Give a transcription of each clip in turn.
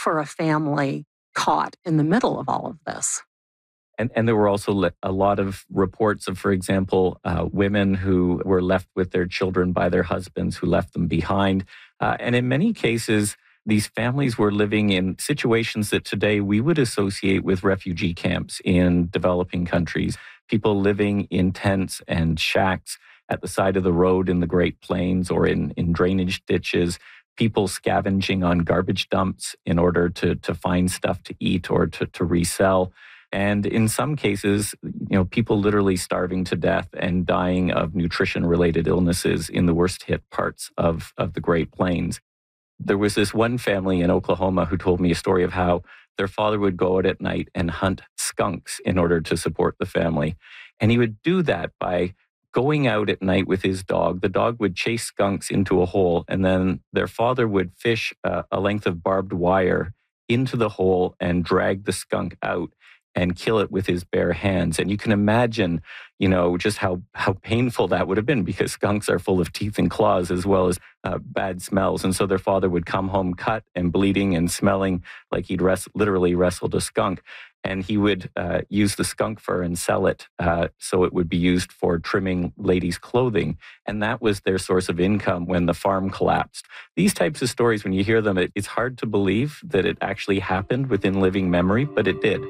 for a family caught in the middle of all of this. And there were also a lot of reports of, for example, women who were left with their children by their husbands who left them behind. And in many cases, these families were living in situations that today we would associate with refugee camps in developing countries. People living in tents and shacks at the side of the road in the Great Plains or in drainage ditches, people scavenging on garbage dumps in order to find stuff to eat or to resell. And in some cases, people literally starving to death and dying of nutrition-related illnesses in the worst hit parts of the Great Plains. There was this one family in Oklahoma who told me a story of how their father would go out at night and hunt skunks in order to support the family. And he would do that by going out at night with his dog. The dog would chase skunks into a hole, and then their father would fish a length of barbed wire into the hole and drag the skunk out and kill it with his bare hands. And you can imagine, just how painful that would have been, because skunks are full of teeth and claws as well as bad smells. And so their father would come home cut and bleeding and smelling like he'd literally wrestled a skunk. And he would use the skunk fur and sell it so it would be used for trimming ladies' clothing. And that was their source of income when the farm collapsed. These types of stories, when you hear them, it's hard to believe that it actually happened within living memory, but it did.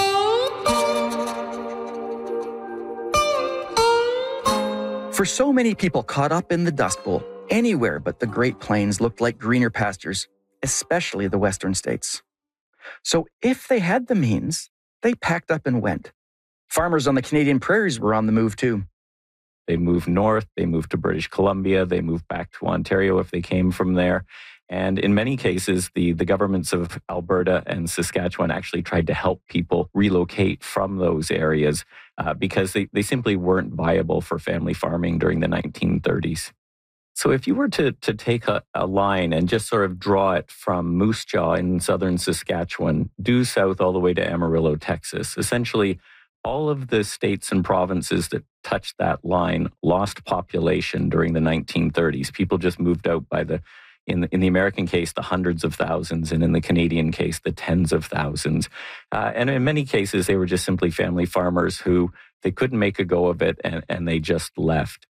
For so many people caught up in the Dust Bowl, anywhere but the Great Plains looked like greener pastures, especially the western states. So if they had the means, they packed up and went. Farmers on the Canadian prairies were on the move too. They moved north, they moved to British Columbia, they moved back to Ontario if they came from there. And in many cases, the governments of Alberta and Saskatchewan actually tried to help people relocate from those areas because they simply weren't viable for family farming during the 1930s. So if you were to take a line and just sort of draw it from Moose Jaw in southern Saskatchewan, due south all the way to Amarillo, Texas, essentially all of the states and provinces that touched that line lost population during the 1930s. People just moved out by in the American case, the hundreds of thousands, and in the Canadian case, the tens of thousands. And in many cases, they were just simply family farmers who they couldn't make a go of it, and they just left.